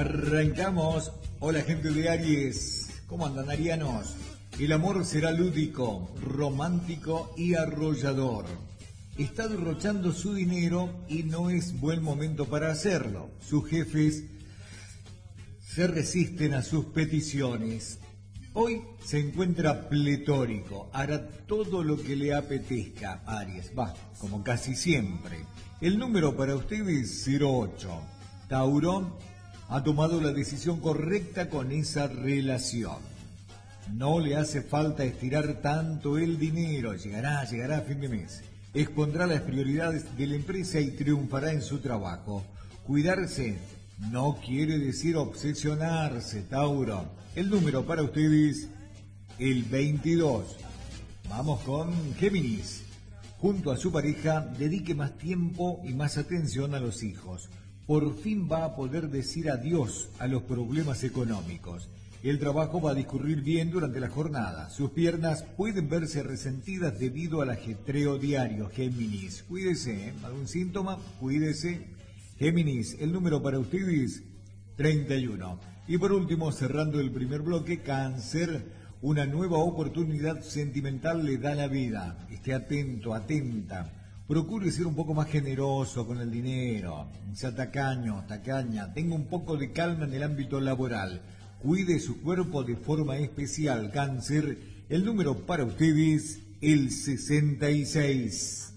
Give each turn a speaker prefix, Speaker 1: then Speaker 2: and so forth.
Speaker 1: Arrancamos. Hola gente de Aries, ¿cómo andan arianos? El amor será lúdico, romántico y arrollador. Está derrochando su dinero y no es buen momento para hacerlo. Sus jefes se resisten a sus peticiones. Hoy se encuentra pletórico, hará todo lo que le apetezca, Aries, como casi siempre. El número para ustedes es 08. Tauro ha tomado la decisión correcta con esa relación. No le hace falta estirar tanto el dinero, llegará a fin de mes. Expondrá las prioridades de la empresa y triunfará en su trabajo. Cuidarse no quiere decir obsesionarse, Tauro. El número para ustedes, el 22. Vamos con Géminis. Junto a su pareja, dedique más tiempo y más atención a los hijos. Por fin va a poder decir adiós a los problemas económicos. El trabajo va a discurrir bien durante la jornada. Sus piernas pueden verse resentidas debido al ajetreo diario, Géminis. Cuídese, ¿algún síntoma? Cuídese. Géminis, el número para ustedes, 31. Y por último, cerrando el primer bloque, Cáncer, una nueva oportunidad sentimental le da la vida. Esté atento, atenta. Procure ser un poco más generoso con el dinero. Sea tacaño, tacaña. Tenga un poco de calma en el ámbito laboral. Cuide su cuerpo de forma especial, Cáncer. El número para ustedes, el 66.